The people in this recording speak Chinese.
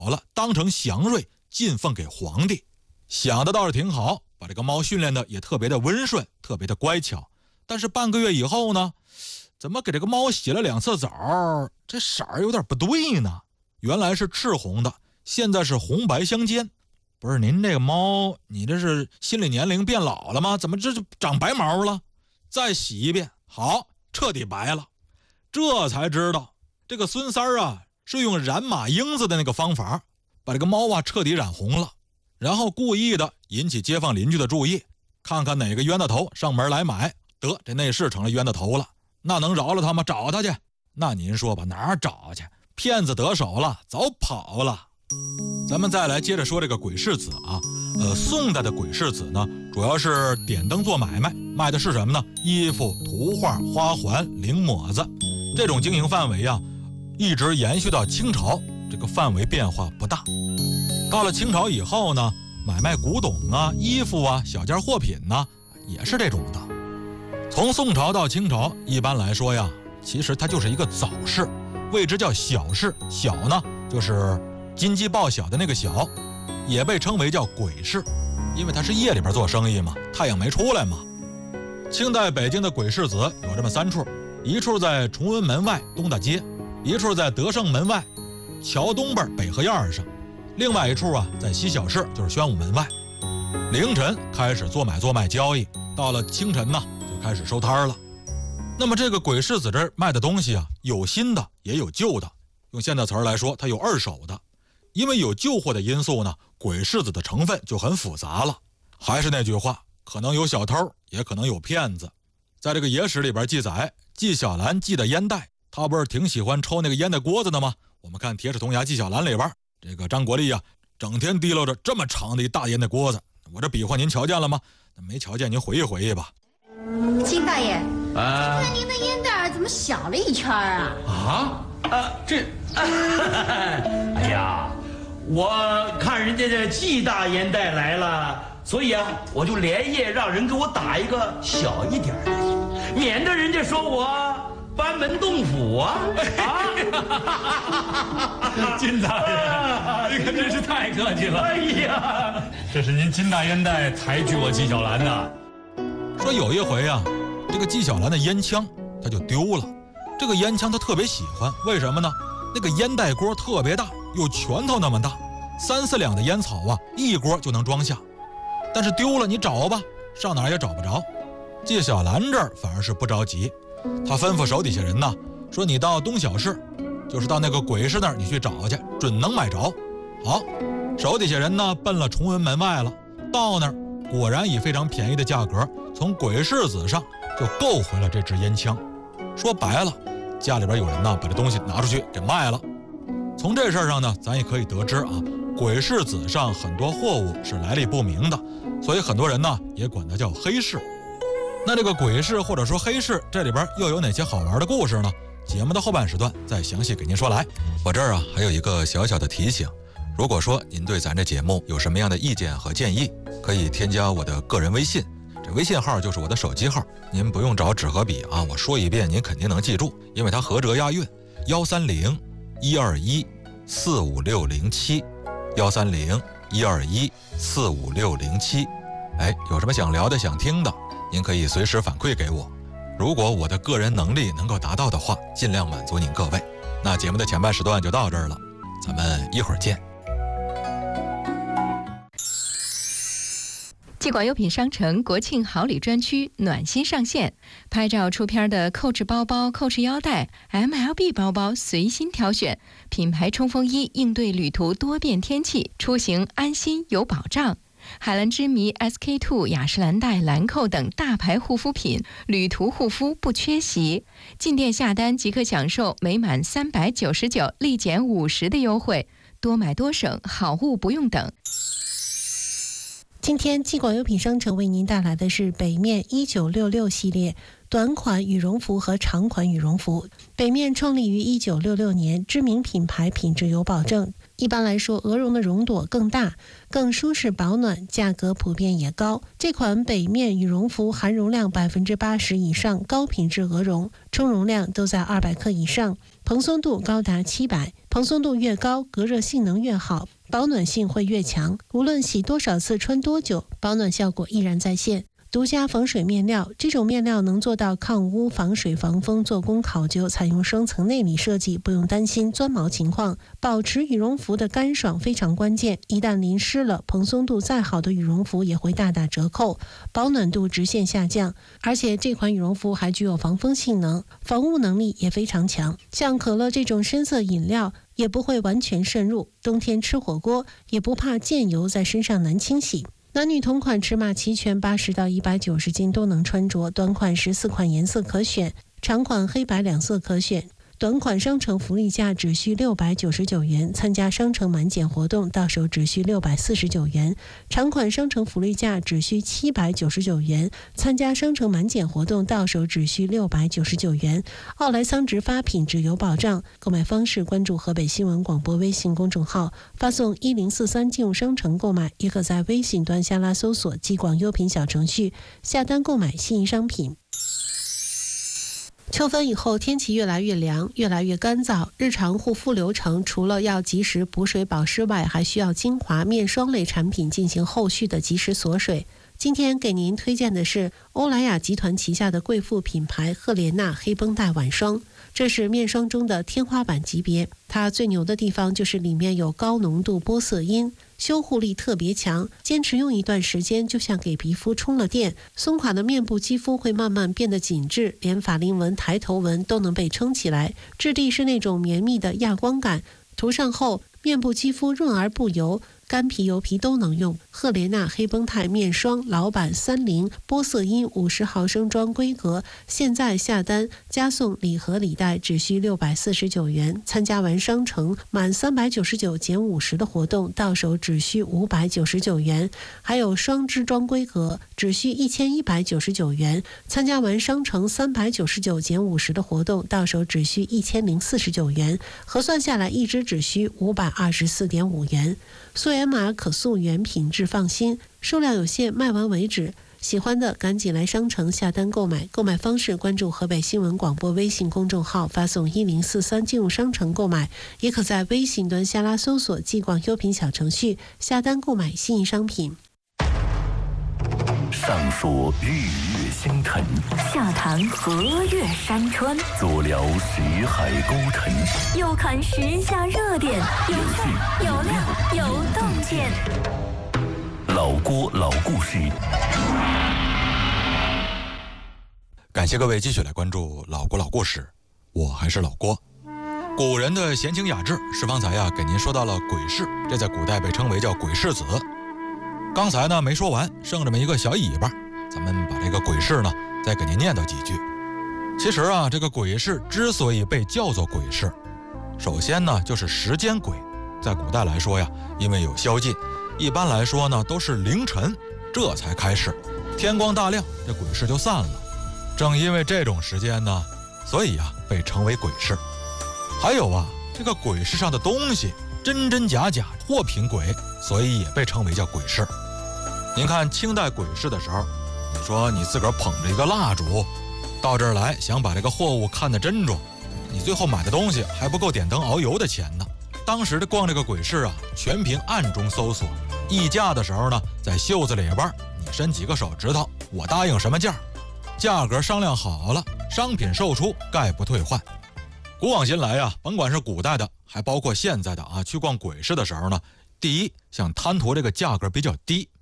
好了，当成祥瑞进奉给皇帝。想的倒是挺好，把这个猫训练的也特别的温顺，特别的乖巧。但是半个月以后呢，怎么给这个猫洗了2次澡，这色儿有点不对呢？原来是赤红的，现在是红白相间。不是您这个猫，你这是心理年龄变老了吗？怎么这就长白毛了？再洗一遍，好，彻底白了。这才知道这个孙三儿啊，是用染马缨子的那个方法，把这个猫啊彻底染红了，然后故意的引起街坊邻居的注意，看看哪个冤大头上门来买，得这内侍成了冤大头了，那能饶了他吗？找他去。那您说吧，哪儿找去？骗子得手了，早跑了。咱们再来接着说这个鬼世子啊，宋代的鬼世子呢，主要是点灯做买卖，卖的是什么呢？衣服、图画、花环、绫抹子。这种经营范围啊，一直延续到清朝，这个范围变化不大。到了清朝以后呢，买卖古董啊、衣服啊、小件货品呢，也是这种的。从宋朝到清朝，一般来说呀，其实它就是一个早市，谓之叫小市。小呢，就是金鸡报晓的那个小，也被称为叫鬼市，因为它是夜里边做生意嘛，太阳没出来嘛。清代北京的鬼市子有这么3处，一处在崇文门外东大街，一处在德胜门外桥东边北河沿上，另外一处啊在西小市，就是宣武门外。凌晨开始做买做卖交易，到了清晨呢就开始收摊了。那么这个鬼市子这儿卖的东西啊，有新的也有旧的，用现代词儿来说，它有二手的。因为有旧货的因素呢，鬼市子的成分就很复杂了。还是那句话，可能有小偷，也可能有骗子。在这个野史里边记载，纪晓岚系的烟袋，他不是挺喜欢抽那个烟袋锅子的吗？我们看《铁齿铜牙纪晓岚》里边，这个张国立啊，整天提溜着这么长的一大烟袋锅子。我这比划您瞧见了吗？没瞧见您回忆回忆吧。 金大爷，看您的烟袋怎么小了一圈啊？ 哎呀，我看人家这季大烟袋来了，所以啊，我就连夜让人给我打一个小一点的，免得人家说我班门弄斧啊！ 金大爷，你可真是太客气了。 哎呀， 这是您金大烟袋抬举我纪晓岚的。 说有一回啊，这个纪晓岚的烟枪他就丢了。这个烟枪他特别喜欢，为什么呢？那个烟袋锅特别大，有拳头那么大，3、4两的烟草啊，一锅就能装下。但是丢了，你找吧，上哪儿也找不着。纪晓岚这儿反而是不着急，他吩咐手底下人呢，说你到东小市，就是到那个鬼市那儿，你去找去，准能买着。好，手底下人呢奔了崇文门外了，到那儿果然以非常便宜的价格，从鬼市子上就购回了这支烟枪。说白了，家里边有人呢把这东西拿出去给卖了。从这事儿上呢，咱也可以得知啊，鬼市子上很多货物是来历不明的，所以很多人呢也管它叫黑市。那这个鬼市或者说黑市，这里边又有哪些好玩的故事呢？节目的后半时段再详细给您说来。我这儿啊还有一个小小的提醒，如果说您对咱这节目有什么样的意见和建议，可以添加我的个人微信，这微信号就是我的手机号，您不用找纸和笔啊，我说一遍您肯定能记住，因为它合辙押韵，130-121-45607，130-121-45607。哎，有什么想聊的想听的，您可以随时反馈给我，如果我的个人能力能够达到的话，尽量满足您各位。那节目的前半时段就到这儿了，咱们一会儿见。 继广优品商城国庆好礼专区暖心上线，拍照出片的扣制包包、扣制腰带、MLB 包包随心挑选，品牌冲锋衣应对旅途多变天气，出行安心有保障。海蓝之谜、SK2、雅诗兰黛、兰蔻等大牌护肤品，旅途护肤不缺席。进店下单即可享受每满399立减50%的优惠，多买多省，好物不用等。 今天继广优品商城为您带来的是北面1966系列短款羽绒服和长款羽绒服。北面创立于1966年，知名品牌，品质有保证。一般来说，鹅绒的绒朵更大，更舒适保暖，价格普遍也高。这款北面羽绒服含绒量80%以上，高品质鹅绒，充绒量都在200克以上。 蓬松度高达700，蓬松度越高，隔热性能越好，保暖性会越强。无论洗多少次，穿多久，保暖效果依然在线。独家防水面料，这种面料能做到抗污、防水、防风，做工考究，采用双层内里设计，不用担心钻毛情况。保持羽绒服的干爽非常关键，一旦淋湿了，蓬松度再好的羽绒服也会大打折扣，保暖度直线下降。而且这款羽绒服还具有防风性能，防雾能力也非常强。像可乐这种深色饮料也不会完全渗入，冬天吃火锅也不怕溅油在身上难清洗。男女同款尺码齐全，80到190斤都能穿着，短款14款颜色可选，长款黑白两色可选。短款商城福利价只需699元，参加商城满减活动到手只需649元；长款商城福利价只需799元，参加商城满减活动到手只需699元。奥莱桑直发，品质有保障。购买方式关注河北新闻广播微信公众号，发送1043进入商城购买，也可在微信端下拉搜索极广优品小程序下单购买心仪商品。秋分以后，天气越来越凉，越来越干燥。日常护肤流程除了要及时补水保湿外，还需要精华、面霜类产品进行后续的及时锁水。今天给您推荐的是欧莱雅集团旗下的贵妇品牌赫莲娜黑绷带晚霜，这是面霜中的天花板级别。它最牛的地方就是里面有高浓度玻色因，修护力特别强，坚持用一段时间就像给皮肤充了电，松垮的面部肌肤会慢慢变得紧致，连法令纹、抬头纹都能被撑起来。质地是那种绵密的亚光感，涂上后面部肌肤润而不油，干皮油皮都能用。赫莲娜黑绷带面霜老版30玻色因50毫升装规格，现在下单加送礼盒礼袋只需649元，参加完商城满399减50的活动到手只需599元，还有双支装规格只需1199元，参加完商城399减50的活动到手只需1049元，核算下来一支只需524.5元。素颜码可溯源，品质放心，数量有限，卖完为止。喜欢的赶紧来商城下单购买，购买方式关注河北新闻广播微信公众号，发送1043进入商城购买，也可在微信端下拉搜索极广优品小程序下单购买心仪商品。 上说日月星辰， 下谈河岳山川， 左聊识海沟沉， 右看时下热点，有趣有料有洞见。 老郭老故事， 感谢各位继续来关注老郭老故事，我还是老郭。古人的闲情雅致是方才给您说到了鬼市，这在古代被称为叫鬼市子。刚才呢没说完，剩这么一个小尾巴，咱们把这个鬼市呢再给您念叨几句。其实这个鬼市之所以被叫做鬼市，首先呢就是时间鬼。在古代来说因为有宵禁，一般来说呢都是凌晨这才开市，天光大亮这鬼市就散了。正因为这种时间呢，所以被称为鬼市。还有这个鬼市上的东西真真假假，货品鬼，所以也被称为叫鬼市。您看清代鬼市的时候，你说你自个儿捧着一个蜡烛到这儿来，想把这个货物看得真着，你最后买的东西还不够点灯熬油的钱呢。当时的逛这个鬼市全凭暗中搜索，议价的时候呢，在袖子里边你伸几个手指头，我答应什么价，价格商量好了，商品售出概不退换。古往今来甭管是古代的还包括现在的去逛鬼市的时候呢，第一想贪图这个价格比较低，